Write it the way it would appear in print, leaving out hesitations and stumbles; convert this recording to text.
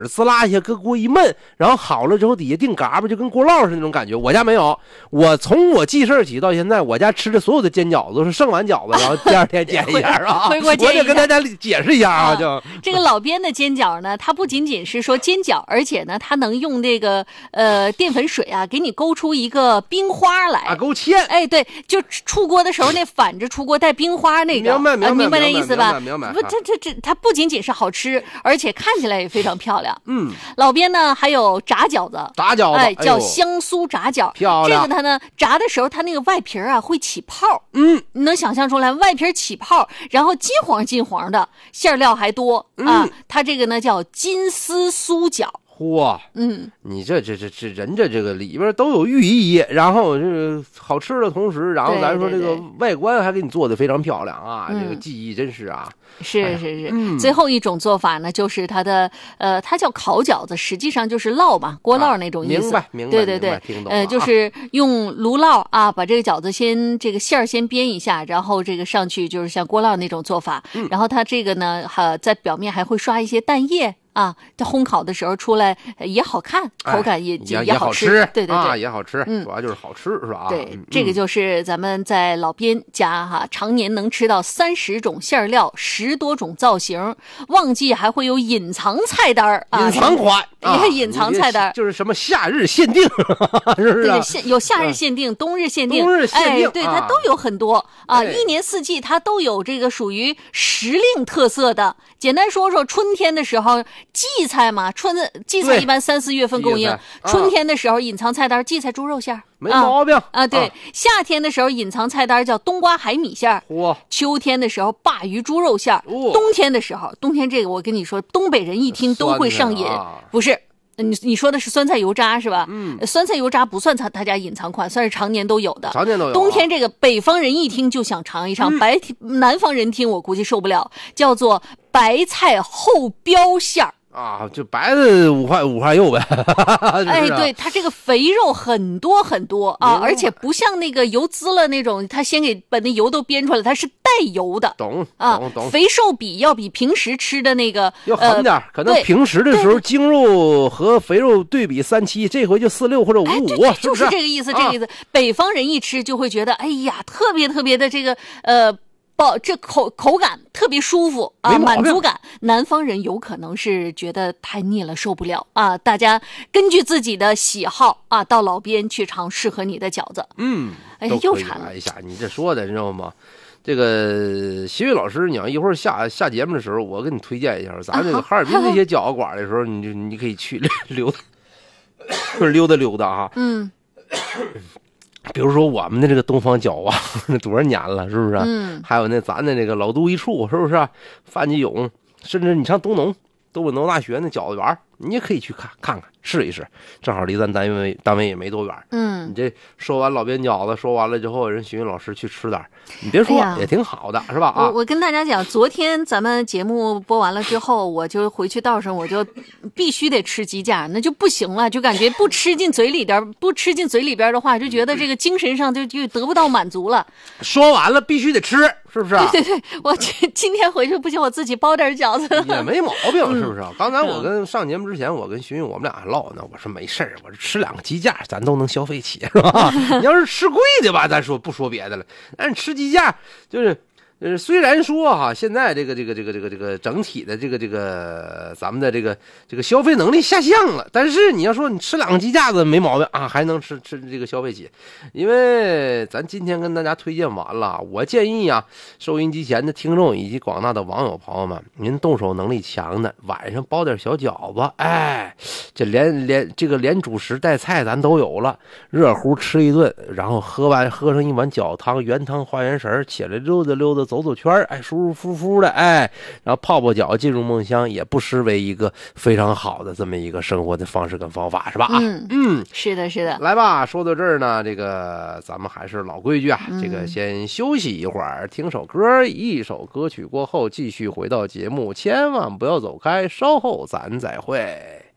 滋啦一下搁锅一焖，然后好了之后底下定嘎巴，就跟锅烙似的那种感觉。我家没有，我从我记事起到现在，我家吃的所有的煎饺子都是剩完饺子，然后第二天煎一下啊。 回锅煎一下。 我得跟大家解释一下啊，就这个老边的煎饺呢，它不仅仅是说煎饺，而且呢，它能用这个淀粉水啊，给你勾出一个冰花来啊，勾芡。 哎，对，就出锅的时候那反着出锅带冰花那个，明白这意思吧？ 明白。 不，它不仅仅是好吃，而且看起来也非常漂亮。老边呢还有炸饺子，哎，叫香酥炸饺， 漂亮。 这个它呢炸的时候，它那个外皮啊会起泡，你能想象出来，外皮起泡，然后金黄的，馅料还多啊。它这个呢叫金丝酥饺。 嚯，你这人这个里边都有寓意，然后这好吃的同时，然后咱说这个外观还给你做的非常漂亮啊，这个技艺真是啊。 是，最后一种做法呢，就是它的它叫烤饺子，实际上就是烙嘛，锅烙那种意思。 明白， 对， 听懂了。 就是用炉烙啊，把这个饺子先这个馅儿先煸一下，然后这个上去就是像锅烙那种做法。然后它这个呢，在表面还会刷一些蛋液。啊，这烘烤的时候出来也好看，口感也好吃，对啊，也好吃，主要就是好吃是吧？ 对，这个就是咱们在老边家哈，常年能吃到30种馅料，10多种造型，旺季还会有隐藏菜单啊， 隐藏款， 隐藏菜单就是什么夏日限定，是不是？ 对，有夏日限定、冬日限定， 哎， 对，它都有很多啊，一年四季它都有这个属于时令特色的。简单说说，春天的时候。荠菜嘛，荠菜一般3、4月份供应。春天的时候隐藏菜单荠菜猪肉馅儿， 没毛病啊。对，夏天的时候隐藏菜单叫冬瓜海米馅儿。秋天的时候鲅鱼猪肉馅儿。冬天的时候，冬天这个我跟你说，东北人一听都会上瘾，不是？你说的是酸菜油渣是吧？酸菜油渣不算他家隐藏款，算是常年都有的。 常年都有。 冬天这个北方人一听就想尝一尝，南方人听我估计受不了，叫做白菜后标馅儿。 啊，就白的五花肉呗。 哎，对，它这个肥肉很多很多啊，而且不像那个油滋了那种，它先把那油都煸出来，它是带油的。 懂。 肥瘦比要比平时吃的那个要狠点，可能平时的时候精肉和肥肉对比3:7，这回就4:6或者5:5， 哎，就是这个意思，这个意思。北方人一吃就会觉得，哎呀，特别特别的这个这口感特别舒服啊，满足感。南方人有可能是觉得太腻了，受不了啊。大家根据自己的喜好啊，到老边去尝适合你的饺子。哎呀，又馋了。 哎呀，你这说的你知道吗？这个徐玉老师，你要一会儿下节目的时候，我给你推荐一下，咱这个哈尔滨这些饺子馆的时候，你可以去溜达啊。比如说我们的这个东方饺啊，那多少年了，是不是？还有咱的这个老都一处，是不是？范继勇，甚至你上东农农大学那饺子园，你也可以去看看试一试，正好离咱单位也没多远。你这说完老边饺子，说完了之后，人徐云老师去吃点，你别说，也挺好的，是吧？ 我跟大家讲，昨天咱们节目播完了之后，我就回去道上，我就必须得吃鸡架，那就不行了，就感觉不吃进嘴里边的话，就觉得这个精神上就得不到满足了。 说完了必须得吃，是不是？ 对，我今天回去不行，我自己包点饺子也没毛病，是不是？刚才我跟上节目之前，我跟徐云我们俩还唠呢，我说没事儿，我吃2个鸡架咱都能消费起，是吧？你要是吃贵的吧，咱不说别的了，但是吃鸡架就是虽然说哈，现在这个整体的这个咱们的这个消费能力下降了，但是你要说你吃2个鸡架子没毛病啊，还能吃这个消费起。因为咱今天跟大家推荐完了，我建议啊，收音机前的听众以及广大的网友朋友们，您动手能力强的，晚上包点小饺子，哎，这连主食带菜咱都有了，热乎吃一顿，然后喝上一碗饺汤，原汤化原食，起来溜达走圈，哎，舒舒服服的，哎，然后泡脚进入梦乡，也不失为一个非常好的这么一个生活的方式跟方法，是吧？ 是的。 来吧，说到这儿呢，这个咱们还是老规矩啊，这个先休息一会儿，听首歌，一首歌曲过后继续回到节目，千万不要走开，稍后咱再会。